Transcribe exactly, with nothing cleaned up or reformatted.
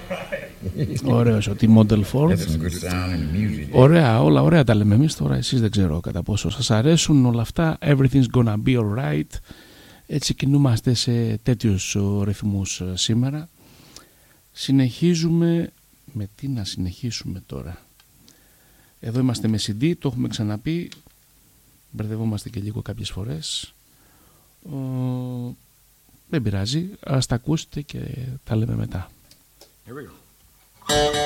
Ωραίος ο T-Model Ford. Ωραία, όλα ωραία τα λέμε εμείς τώρα. Εσείς δεν ξέρω κατά πόσο σας αρέσουν όλα αυτά. Everything's gonna be alright. Έτσι κινούμαστε σε τέτοιους ρυθμούς σήμερα. Συνεχίζουμε. Με τι να συνεχίσουμε τώρα? Εδώ είμαστε με σι ντι, το έχουμε ξαναπεί. Μπερδευόμαστε και λίγο κάποιες φορές. Ο... Δεν πειράζει, ας τα ακούσετε και τα λέμε μετά. Here we go.